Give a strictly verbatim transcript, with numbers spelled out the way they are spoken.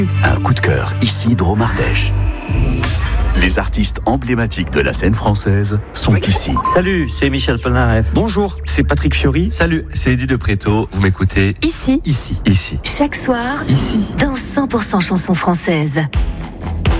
Un coup de cœur, ici Drôme Ardèche. Les artistes emblématiques de la scène française sont oui. ici. Salut, c'est Michel Polnareff. Bonjour, c'est Patrick Fiori. Salut, c'est Eddie de Préto. Vous m'écoutez ici, ici, ici, chaque soir, ici, dans cent pour cent chansons françaises.